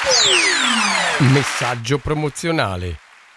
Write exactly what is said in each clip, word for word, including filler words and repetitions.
Messaggio promozionale.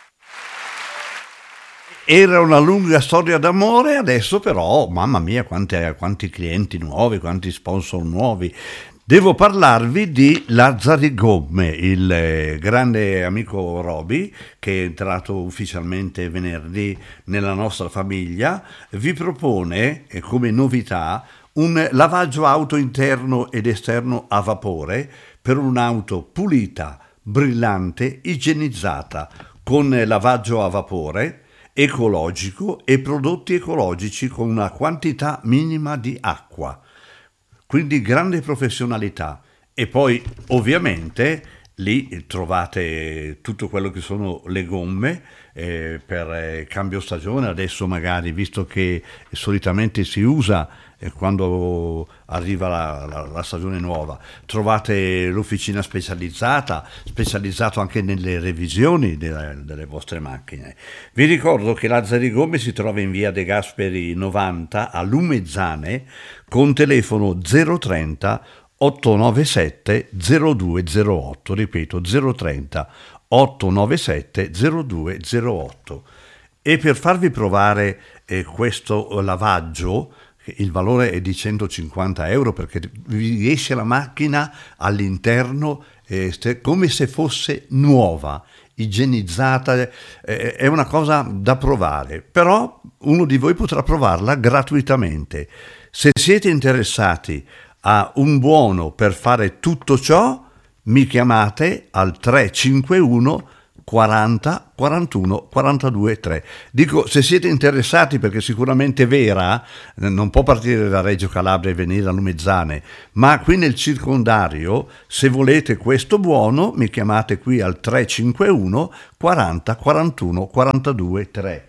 Era una lunga storia d'amore, adesso però, mamma mia, quanti, quanti clienti nuovi, quanti sponsor nuovi. Devo parlarvi di Lazzari Gomme, il eh, grande amico Roby, che è entrato ufficialmente venerdì nella nostra famiglia. Vi propone, eh, come novità, un lavaggio auto interno ed esterno a vapore per un'auto pulita, brillante, igienizzata, con lavaggio a vapore, ecologico e prodotti ecologici con una quantità minima di acqua. Quindi grande professionalità. E poi ovviamente lì trovate tutto quello che sono le gomme eh, per eh, cambio stagione. Adesso magari, visto che solitamente si usa eh, quando arriva la, la, la stagione nuova, trovate l'officina specializzata, specializzato anche nelle revisioni delle, delle vostre macchine. Vi ricordo che Lazzari Gomme si trova in via De Gasperi novanta a Lumezzane, con telefono zero trenta ottocentonovantasette zero due zero otto, ripeto zero trenta ottocentonovantasette zero due zero otto. E per farvi provare eh, questo lavaggio, il valore è di centocinquanta euro, perché vi esce la macchina all'interno eh, come se fosse nuova, igienizzata, eh, è una cosa da provare, però uno di voi potrà provarla gratuitamente. Se siete interessati a un buono per fare tutto ciò, mi chiamate al tre cinque uno quaranta quarantuno quarantadue tre. Dico se siete interessati perché sicuramente Vera non può partire da Reggio Calabria e venire a Lumezzane, ma qui nel circondario, se volete questo buono, mi chiamate qui al tre cinque uno quaranta quarantuno quarantadue tre.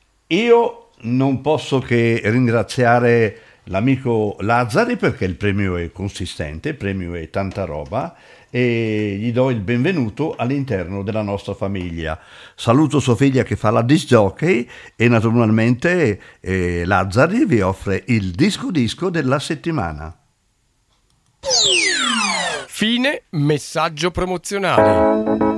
Io non posso che ringraziare l'amico Lazzari perché il premio è consistente, il premio è tanta roba, e gli do il benvenuto all'interno della nostra famiglia. Saluto sua figlia che fa la disc jockey e naturalmente eh, Lazzari vi offre il disco disco della settimana. Fine messaggio promozionale.